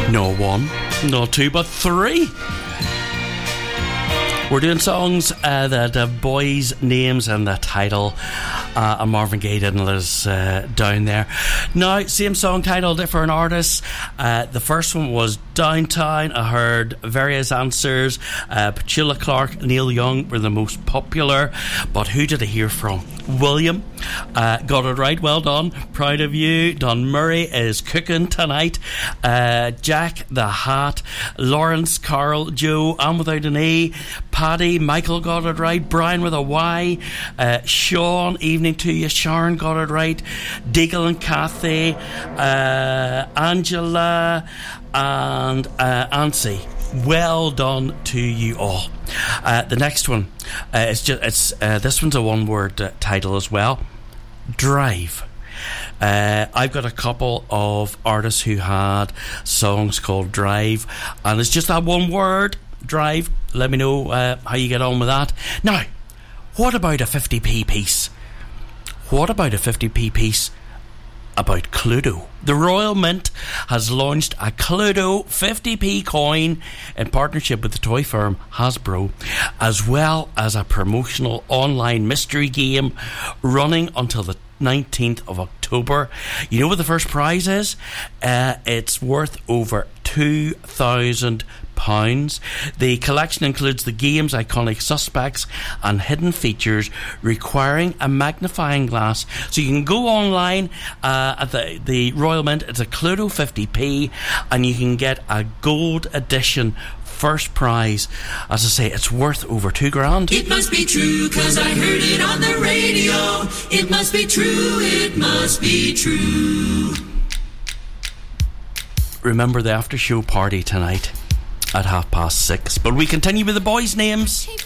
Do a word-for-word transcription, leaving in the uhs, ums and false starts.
Not one, not two, but three. We're doing songs uh, that have boys' names and the title. Uh, and Marvin Gaye didn't let us uh, down there. Now, same song title, different artists. Uh, the first one was Downtown. I heard various answers. Uh, Petula Clark, Neil Young were the most popular. But who did I hear from? William uh, got it right. Well done. Proud of you. Don Murray is cooking tonight. Uh, Jack the Hat, Lawrence, Carl, Joe, I'm without an E. Paddy, Michael got it right. Brian with a Y. Uh, Sean, evening to you. Sharon got it right. Deagle and Kathy, uh, Angela, and uh, Ansi. Well done to you all. Uh, the next one, uh, it's just it's uh, this one's a one-word uh, title as well. Drive. Uh, I've got a couple of artists who had songs called Drive, and it's just that one word, Drive. Let me know uh, how you get on with that. Now, what about a fifty p piece? What about a fifty p piece about Cluedo? The Royal Mint has launched a Cluedo fifty p coin in partnership with the toy firm Hasbro, as well as a promotional online mystery game running until the nineteenth of October. You know what the first prize is? Uh, it's worth over two thousand pounds. The collection includes the game's iconic suspects and hidden features requiring a magnifying glass. So you can go online uh, at the, the Royal Mint. It's a Cluedo fifty p, and you can get a gold edition first prize. As I say, it's worth over two grand. It must be true, 'cause I heard it on the radio. It must be true, it must be true. Remember the after show party tonight at half past six. But we continue with the boys' names.